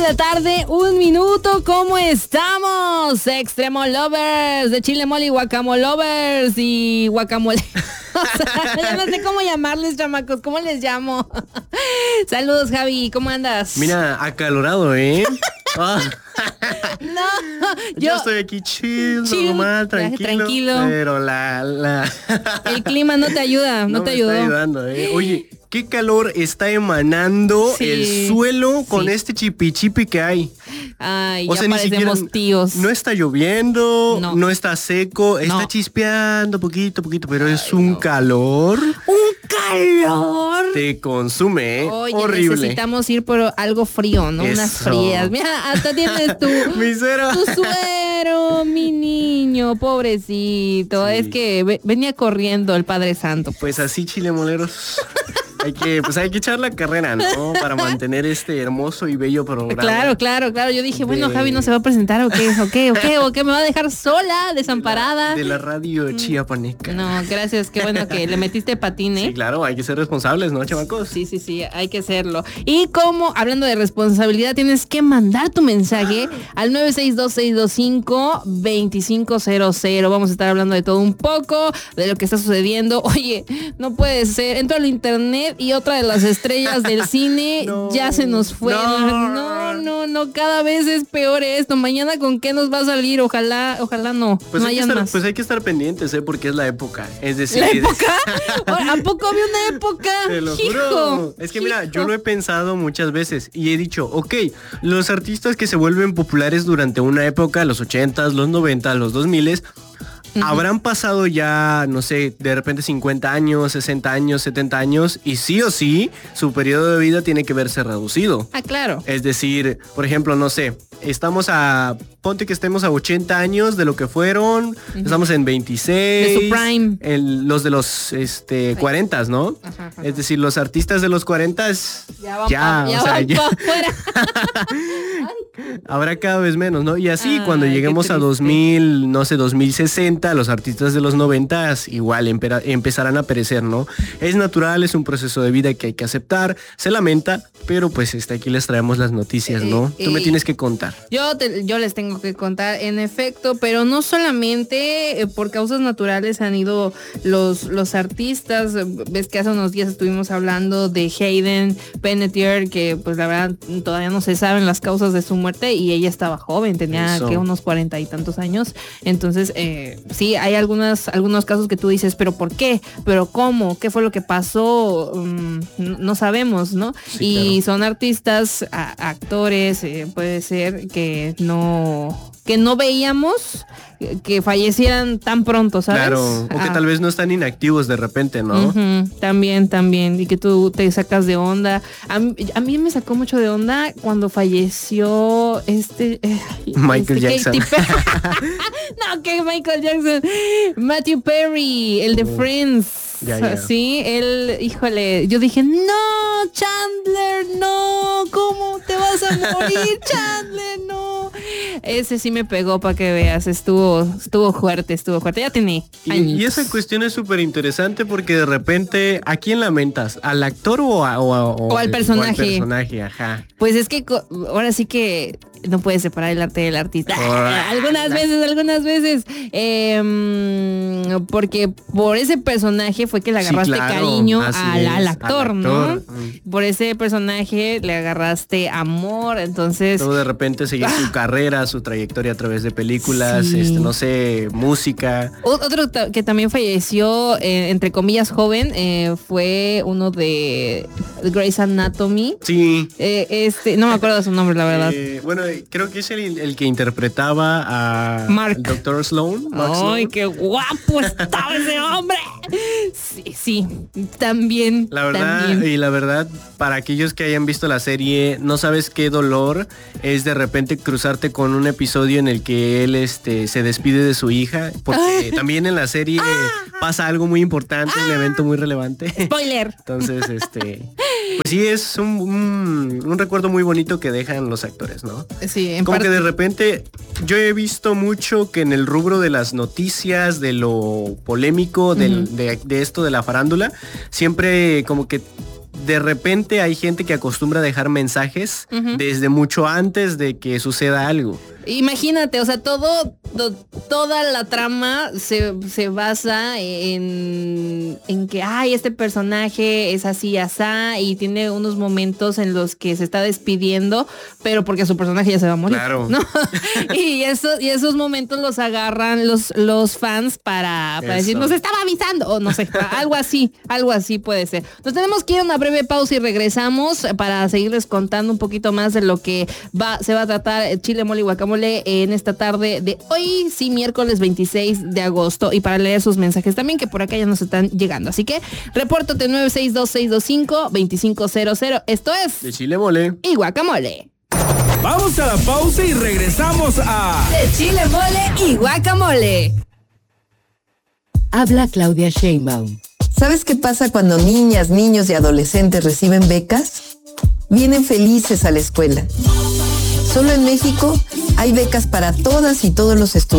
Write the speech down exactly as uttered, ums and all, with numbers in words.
la tarde, un minuto, ¿cómo estamos? Extremo Lovers, de Chile Mole y Guacamole Lovers y Guacamole. O sea, ya no sé cómo llamarles, chamacos, ¿cómo les llamo? Saludos, Javi, ¿cómo andas? Mira, acalorado, ¿eh? Ah. No, yo, yo estoy aquí chill, chill normal, tranquilo, tranquilo. Pero la, la... el clima no te ayuda, no, no te me ayudó. Está ayudando, ¿eh? Oye, qué calor está emanando Sí, el suelo con sí. este chipi chipi que hay. Ay, O ya sea, ni parecemos siquiera, tíos. No está lloviendo, No. no, está seco, está No. chispeando poquito, poquito, pero es Ay, un no. calor. ¡Un calor! Te consume, ¿eh? Oye, horrible. necesitamos ir por algo frío, ¿no? Eso. Unas frías. Mira, hasta tienes tu, Mi suero. tu suero, mi niño, pobrecito. Sí. Es que ve- venía corriendo el Padre Santo. Pues así, chilemoleros. Hay que, pues hay que echar la carrera, ¿no? Para mantener este hermoso y bello programa. Claro, claro, claro. Yo dije, bueno, De- Javi no se va a presentar o qué, o qué, o qué, o qué, me va a dejar sola, desamparada. De la radio chiapaneca. No, gracias, qué bueno que le metiste patín, ¿eh? Sí, claro, hay que ser responsables, ¿no, chamacos? Sí, sí, sí, hay que hacerlo. Y como, hablando de responsabilidad, tienes que mandar tu mensaje al nueve seis dos, seis dos cinco, dos cinco cero cero. Vamos a estar hablando de todo un poco, de lo que está sucediendo. Oye, no puede ser. Entro al internet y otra de las estrellas del cine No, ya se nos fue. no. no, no, no, cada vez es peor esto. Mañana con qué nos va a salir, ojalá, ojalá no. Pues, no hay que haya estar, más. pues hay que estar pendientes, ¿eh? Porque es la época. Es decir, ¿La época? ¿A poco había una época? te lo Hijo, juro. Es que mira, hijo. yo lo he pensado muchas veces y he dicho, ok, los artistas que se vuelven populares durante una época, los ochentas, los noventas, los dos miles, Ujú. habrán pasado ya, no sé, de repente cincuenta años, sesenta años, setenta años y sí o sí, su periodo de vida tiene que verse reducido. Ah, claro. Es decir, por ejemplo, no sé, estamos a, ponte que estemos a ochenta años de lo que fueron, Ujú. estamos en veintiséis. De su prime. En los de los este, cuarenta, ¿no? Ajá, ajá. Es decir, los artistas de los cuarenta Ya van ya, pa- ya o sea, van ya pa' afuera. habrá cada vez menos, ¿no? Y así Ay, cuando qué lleguemos a triste. dos mil, no sé, dos mil sesenta, los artistas de los noventa igual empera- empezarán a perecer, ¿no? Es natural, es un proceso de vida que hay que aceptar, se lamenta, pero pues este, aquí les traemos las noticias, ¿no? Eh, Tú me eh, tienes que contar. Yo, te- yo les tengo que contar, en efecto, pero no solamente eh, por causas naturales han ido los, los artistas. Ves que hace unos días estuvimos hablando de Hayden Panettiere, que pues la verdad todavía no se saben las causas de su muerte y ella estaba joven, tenía Eso. que unos cuarenta y tantos años. Entonces, eh, sí, hay algunas, algunos casos que tú dices, pero ¿por qué? ¿Pero cómo? ¿Qué fue lo que pasó? Mm, no, no sabemos, ¿no? Sí, y claro. son artistas, a- actores, eh, puede ser que no que no veíamos que fallecieran tan pronto, ¿sabes? Claro, o que Ah. tal vez no están inactivos de repente, ¿no? Ujú, también, también, y que tú te sacas de onda. A mí, a mí me sacó mucho de onda cuando falleció este... eh, Michael este Jackson. Katy Perry. No, que Michael Jackson. Matthew Perry, el de Uh, Friends. ya, ya. Sí, él, híjole, yo dije, no, Chandler, no, ¿cómo te vas a morir, Chandler? No. Ese sí me pegó para que veas, estuvo, estuvo fuerte, estuvo fuerte. Ya tiene Y, añitos. y esa cuestión es súper interesante porque de repente, ¿a quién lamentas? ¿Al actor o, a- o, a- O al personaje. o al personaje, ajá. Pues es que co- ahora sí que no puedes separar el arte del artista. Ah, algunas veces, algunas veces. Eh, porque por ese personaje fue que le Sí, agarraste claro, cariño así al, es, al actor, al ¿no? actor. Mm. Por ese personaje le agarraste amor, entonces... Todo de repente seguir su carrera, su trayectoria a través de películas, Sí. este, no sé, música. O- Otro ta- que también falleció, eh, entre comillas, joven, eh, fue uno de Grey's Anatomy. Sí. Eh, este, no me acuerdo de su nombre, la verdad. Eh, bueno, creo que es el, el que interpretaba a Mark. al doctor Sloan. Mark ¡Ay, Sloan. qué guapo estaba ese hombre! Sí, sí, también. La verdad, también. y la verdad, para aquellos que hayan visto la serie, no sabes qué dolor es de repente cruzarte con un episodio en el que él este, se despide de su hija, porque también en la serie pasa algo muy importante, un evento muy relevante. Spoiler. Entonces, este, pues sí, es un, un, un recuerdo muy bonito que dejan los actores, ¿no? Sí, en Como parte. que de repente yo he visto mucho que en el rubro de las noticias, de lo polémico, del- Ujú. de, de esto de la farándula, siempre como que de repente hay gente que acostumbra a dejar mensajes uh-huh. desde mucho antes de que suceda algo. Imagínate, o sea, todo, to, toda la trama se, se basa en, en que, ay, este personaje es así, asá, y tiene unos momentos en los que se está despidiendo, pero porque su personaje ya se va a morir. Claro. ¿No? y, eso, y esos momentos los agarran los, los fans para, para decir, nos estaba avisando, o no sé, algo así, algo así puede ser. Nos tenemos que ir a una breve pausa y regresamos para seguirles contando un poquito más de lo que va, se va a tratar Chile, Mole y Guacamole en esta tarde de hoy, sí, miércoles veintiséis de agosto, y para leer sus mensajes también, que por acá ya nos están llegando. Así que repórtate nueve seis dos, seis dos cinco, dos cinco cero cero. Esto es De Chile, Mole y Guacamole. Vamos a la pausa y regresamos a De Chile, Mole y Guacamole. Habla Claudia Sheinbaum. ¿Sabes qué pasa cuando niñas, niños y adolescentes reciben becas? Vienen felices a la escuela. Solo en México hay becas para todas y todos los estudiantes.